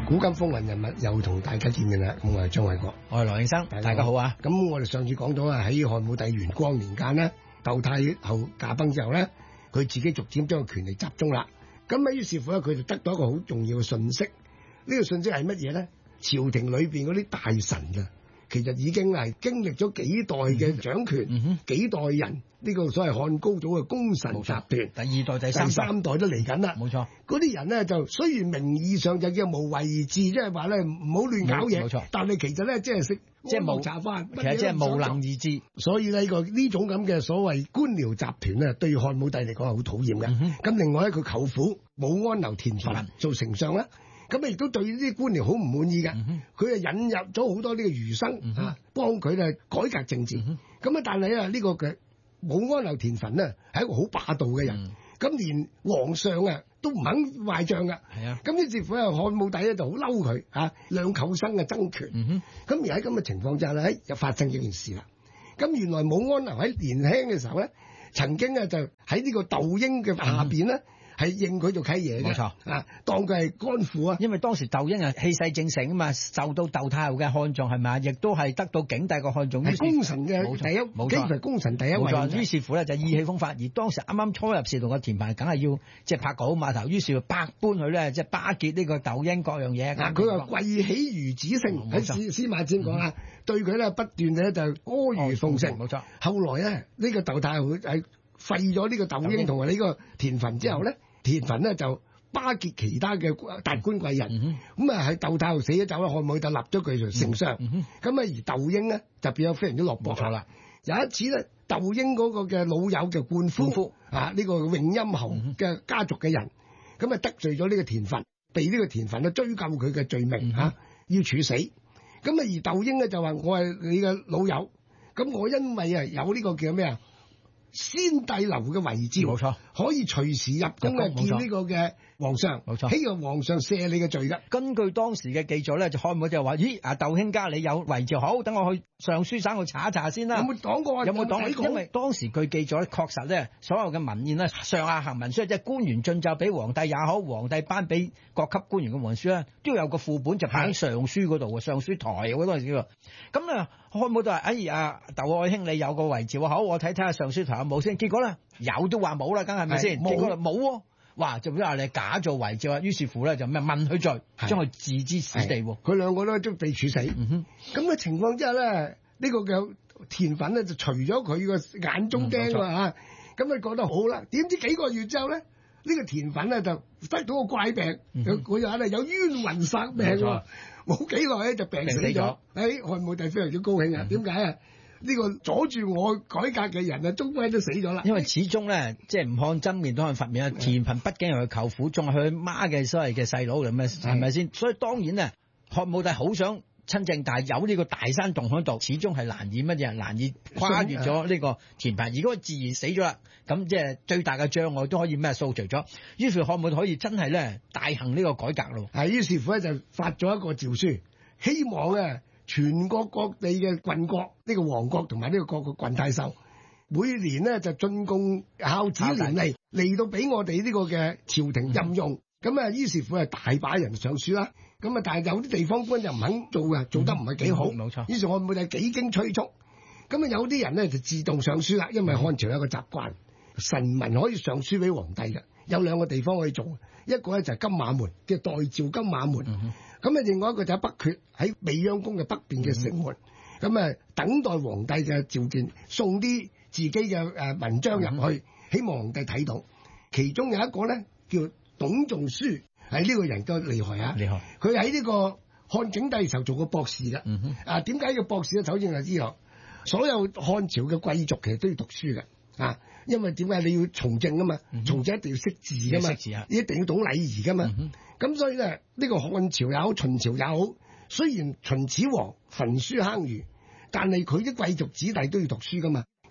古今風雲人物又同大家見面啦，咁我係張偉國， 我係羅應生，大家好啊！ 咁我哋上次講到啊，喺漢武帝元光年間咧，竇太后駕崩之後咧，佢自己逐漸將個權力集中啦。咁於是乎咧，佢就得到一個好重要嘅信息。呢個信息係乜嘢咧？朝廷裏邊嗰啲大臣啊，其實已經係經歷咗幾代嘅掌權，幾代人呢個所謂漢高祖嘅功臣集團， 第二代、第三代都嚟緊啦。 冇錯， 嗰啲人咧就雖然名義上就叫無為而治，即係話咧唔好亂搞嘢， 冇錯， 但係其實咧即係食即係無茶飯， 其實即係無能而治。 所以呢呢種咁嘅所謂官僚集團咧，對漢武帝嚟講係好討厭嘅。咁另外咧，佢舅父武安留田汾做丞相啦。咁亦都對呢啲官僚好唔滿意嘅，佢啊引入咗好多呢個儒生啊，幫佢哋改革政治。咁但係呢個嘅武安留田汾呢，係一個好霸道嘅人，咁連皇上啊都唔肯壞帳㗎。係啊，咁於是乎漢武帝咧就好嬲佢啊，兩舅甥嘅爭權。咁而喺咁嘅情況之下咧，就發生咗件事啦。咁原來武安留喺年輕嘅時候咧，曾經就喺呢個竇嬰嘅下邊咧。係認佢做契爺嘅，冇錯啊，當佢係乾父啊。 因為當時竇嬰氣勢正盛啊嘛，受到竇太后嘅看重係咪啊？亦都係得到景帝嘅看重， 係功臣嘅第一，幾乎係功臣第一位。 冇錯，於是乎咧就意氣風發，而當時啱啱初入仕途嘅田汾，梗係要即係拍個好碼頭，於是百般佢咧即係巴結呢個竇嬰各樣嘢。 佢話貴喜如子勝，喺司馬遷講啊，對佢咧不斷咧就阿諛奉承。冇錯。後來咧呢個竇太后係廢咗呢個竇嬰同埋呢個田汾之後咧。田汾咧就巴結其他嘅達官貴人，咁啊喺竇太后死咗走啦，漢武帝立咗佢做丞相，咁啊而竇嬰咧就變咗非常之落魄。冇錯啦，有一次咧，竇嬰嗰個嘅老友嘅冠夫啊，呢個永陰侯嘅家族嘅人，咁啊得罪咗呢個田汾，被呢個田汾咧追究佢嘅罪名嚇，要處死。咁啊而竇嬰咧就話：我係你嘅老友，咁我因為啊有呢個叫咩啊？先帝留嘅遺詔，冇錯，可以隨時入宮見呢個嘅皇上，冇錯，希望皇上赦你嘅罪㗎。 根據當時嘅記載咧，就漢武就話：咦，竇卿家你有遺詔，好，等我去上書省去查一查先啦。 有冇講過啊？ 有冇講過？因為當時據記載咧，確實咧，所有嘅文件咧，上下行文書，即係官員進奏俾皇帝也好，皇帝頒俾各級官員嘅文書咧，都要有個副本就擺喺上書嗰度嘅，上書台嗰陣時喎。咁啊，漢武就話：哎呀，竇愛卿你有個遺詔，好，我睇下上書台有冇先。結果咧有都話冇啦，梗係咪先？結果就冇喎。哇！就話你假造遺詔啊，於是乎咧就咩問佢罪，將佢置之死地喎。 佢兩個都被處死。咁嘅情況之下咧，呢個嘅田汾咧就除咗佢個眼中釘喎，咁佢覺得好啦。點知幾個月之後咧，呢個田汾咧就得到個怪病，佢又係有冤魂殺命喎，冇幾耐咧就病死咗。漢武帝非常之高興啊！點解啊？呢個阻住我改革嘅人啊，終歸都死咗啦。 因為始終咧，即係唔看真面都看佛面啊。田汾畢竟係佢舅父，仲係佢媽嘅所謂嘅細佬咁啊，係咪先？所以當然咧，漢武帝好想親政，但係有呢個大山洞喺度，始終係難以乜嘢，難以跨越咗呢個田汾。如果自然死咗啦，咁即係最大嘅障礙都可以咩掃除咗。於是漢武帝可以真係咧大行呢個改革咯。 係，於是乎咧就發咗一個詔書，希望啊。全國各地嘅郡國，呢個王國同埋呢個各個郡太守，每年呢就進貢孝子廉嚟到俾我哋呢個嘅朝廷任用。咁啊，於是乎係大把人上書啦。咁啊，但係有啲地方官就唔肯做嘅，做得唔係幾好。冇錯。於是漢武帝幾經催促，咁啊有啲人呢就自動上書啦。因為漢朝有一個習慣，臣民可以上書俾皇帝嘅，有兩個地方可以做，一個咧就係金馬門嘅代召金馬門。咁啊，另外一個就喺北闕，喺未央宮嘅北邊嘅城門，咁啊等待皇帝嘅召見，送啲自己嘅文章入去，希望皇帝睇到。其中有一個咧叫董仲舒，係呢個人都厲害啊！厲害！佢喺呢個漢景帝時候做過博士㗎。啊，點解要博士咧？首先就知道，所有漢朝嘅貴族其實都要讀書嘅。啊，因為點解你要從政啊嘛？從政一定要識字㗎嘛，一定要懂禮儀㗎嘛。咁所以咧，呢個漢朝也好，秦朝也好，雖然秦始皇焚書坑儒，但係佢啲貴族子弟都要讀書㗎嘛。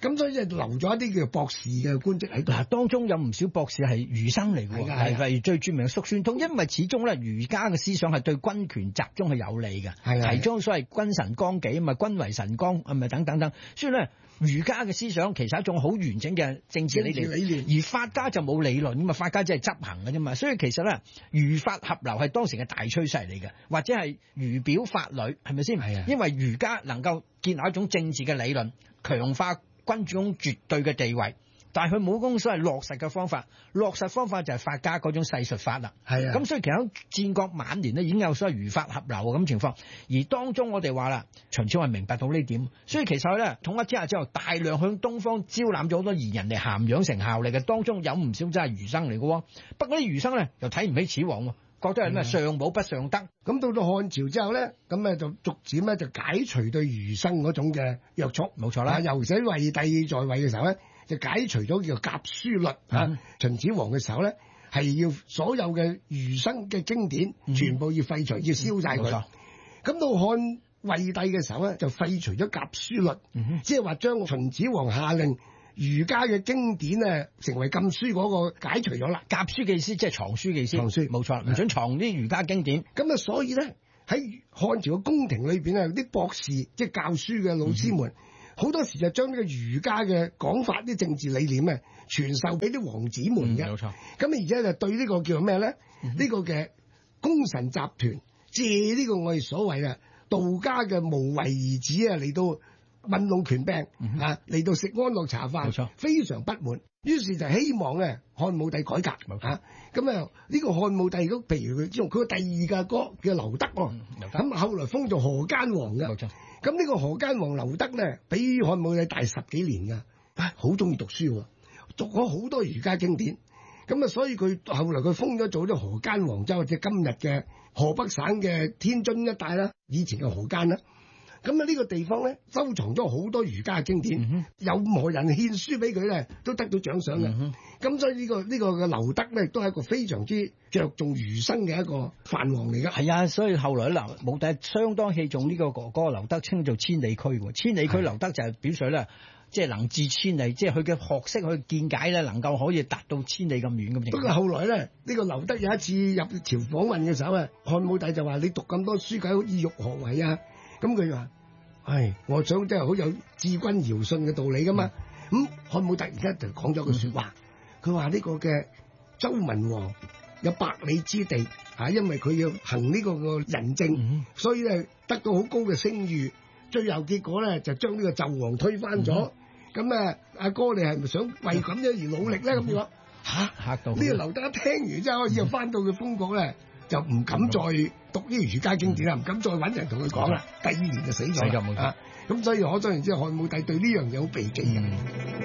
咁所以就留咗一啲叫博士嘅官職喺度。 嗱，當中有唔少博士係儒生嚟嘅喎， 係㗎例如最著名嘅叔孫通，因為始終咧儒家嘅思想係對軍權集中係有利嘅， 係啊提倡所謂君臣綱紀啊嘛，君為臣綱啊咪等等等，所以咧儒家嘅思想其實係一種好完整嘅政治理念，而法家就冇理論㗎嘛，法家只係執行嘅啫嘛，所以其實咧儒法合流係當時嘅大趨勢嚟嘅，或者係儒表法裏係咪先？ 係啊， 因為儒家能夠建立一種政治嘅理論，強化君主中絕對嘅地位，但係佢冇嗰種所謂落實嘅方法，落實方法就係法家嗰種世術法啦。 係啊， 咁所以其實喺戰國晚年咧已經有所謂儒法合流嘅咁情況，而當中我哋話啦，秦始皇係明白到呢點，所以其實咧統一之下之後，大量向東方招攬咗好多賢人嚟涵養成效力嘅，當中有唔少真係儒生嚟嘅喎。不過啲儒生咧又睇唔起始皇喎。覺得係咩上武不上德， 咁到到漢朝之後咧，咁咧就逐漸咧就解除對儒生嗰種嘅約束， 冇錯啦。 尤其喺惠帝在位嘅時候咧，就解除咗叫做甲書律。秦始皇嘅時候咧，係要所有嘅儒生嘅經典全部要廢除，要燒晒佢。咁到漢惠帝嘅時候咧，就廢除咗甲書律，即係話將秦始皇下令儒家嘅經典咧成為禁書嗰個解除咗啦。 甲書嘅意思即係藏書嘅意思， 藏書冇錯，唔准藏啲儒家經典。 咁啊，所以咧喺漢朝嘅宮廷裏邊啊，啲博士即係教書嘅老師們，好多時就將呢個儒家嘅講法、啲政治理念咧傳授俾啲王子們嘅。 冇錯。 咁而且就對呢個叫做咩咧？呢個嘅功臣集團借呢個我哋所謂啊道家嘅無為而治啊嚟到運弄權柄嚟到食安樂茶飯， 冇錯， 非常不滿。於是就希望咧漢武帝改革。咁啊呢個漢武帝如果譬如佢個第二個哥叫劉德喎，咁後來封做河間王嘅。 冇錯。 咁呢個河間王劉德咧，比漢武帝大10幾年㗎，好中意讀書喎，讀咗好多儒家經典。咁啊，所以佢後來佢封咗做咗河間王州，即係今日嘅河北省嘅天津一帶啦，以前嘅河間啦。咁啊呢個地方咧收藏咗好多儒家嘅經典，任何人獻書俾佢咧都得到獎賞嘅。咁所以呢個嘅劉德咧都係一個非常之着重儒生嘅一個藩王嚟㗎。 係啊，所以後來咧武帝相當器重呢個哥哥劉德，稱做千里駒喎。千里駒劉德就係表示咧，即係能至千里，即係佢嘅學識、佢見解咧，能夠可以達到千里咁遠咁。 不過後來咧，呢個劉德有一次入朝訪問嘅時候啊，漢武帝就話：你讀咁多書，梗以欲何為啊？咁佢就話：我想真係好有治君堯舜嘅道理噶嘛。咁漢武帝而家就講咗句説話，佢話呢個嘅周文王有百里之地，因為佢要行呢個仁政，所以咧得到好高嘅聲譽。最後結果咧就將呢個紂王推翻咗。咁阿哥你係咪想為咁樣而努力咧？咁樣嚇到呢個劉德一聽完之後，以後翻到佢封國咧，就唔敢再讀呢個儒家經典啦，唔敢再揾人同佢講啦。第2年就死咗啦。咁所以可想而知，漢武帝對呢樣嘢好避忌嘅。